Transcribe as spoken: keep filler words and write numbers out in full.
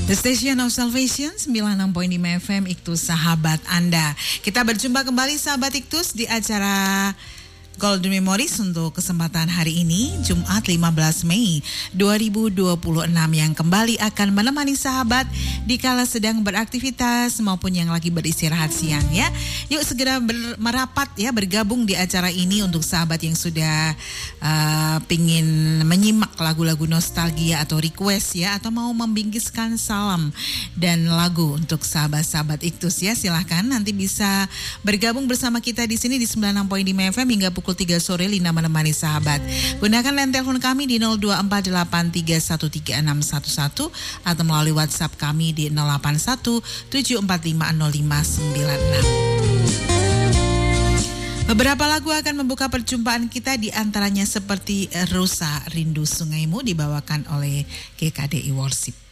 The Station of Salvation sembilan puluh enam koma lima F M Iktus Sahabat Anda. Kita berjumpa kembali sahabat Iktus di acara Golden Memories untuk kesempatan hari ini Jumat lima belas Mei dua ribu dua puluh enam yang kembali akan menemani sahabat di kala sedang beraktivitas maupun yang lagi beristirahat siang ya. Yuk segera ber- merapat ya bergabung di acara ini untuk sahabat yang sudah uh, pingin menyimak lagu-lagu nostalgia atau request ya atau mau membingkiskan salam dan lagu untuk sahabat-sahabat Iktus ya. Silahkan nanti bisa bergabung bersama kita di sini di sembilan puluh enam koma lima F M hingga pukul pukul tiga sore Lina menemani sahabat. Gunakan line telepon kami di nol dua empat delapan tiga satu tiga enam satu satu atau melalui WhatsApp kami di nol delapan satu tujuh empat lima nol lima sembilan enam. Beberapa lagu akan membuka perjumpaan kita, di antaranya seperti Rusa Rindu Sungaimu dibawakan oleh G K D I Worship.